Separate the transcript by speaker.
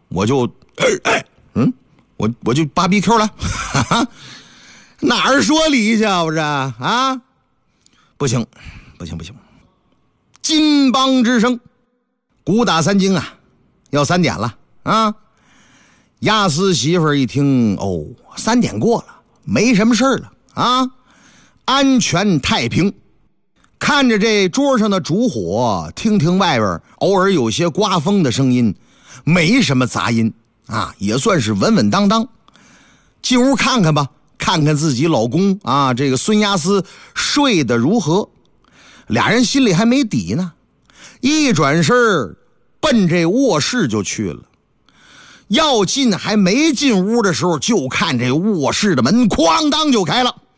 Speaker 1: 我就我就芭比 Q 了，哈哈，哪儿说理去啊？不是啊？不行，金邦之声，鼓打3更啊，要3点了啊！亚斯媳妇儿一听，哦，3点过了，没什么事了啊，安全太平。看着这桌上的烛火，听听外边偶尔有些刮风的声音，没什么杂音啊，也算是稳稳当当。进屋看看吧，看看自己老公啊，这个孙亚斯睡得如何。俩人心里还没底呢，一转身奔这卧室就去了。要进还没进屋的时候，就看这卧室的门哐当就开了。